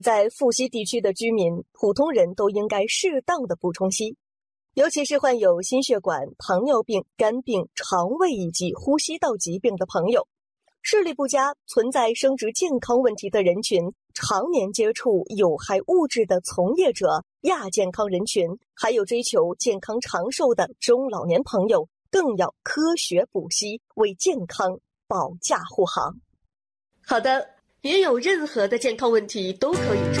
在富硒地区的居民，普通人都应该适当的补充硒，尤其是患有心血管、糖尿病、肝病、肠胃以及呼吸道疾病的朋友，视力不佳、存在生殖健康问题的人群，常年接触有害物质的从业者、亚健康人群，还有追求健康长寿的中老年朋友，更要科学补硒，为健康保驾护航。好的，您有任何的健康问题都可以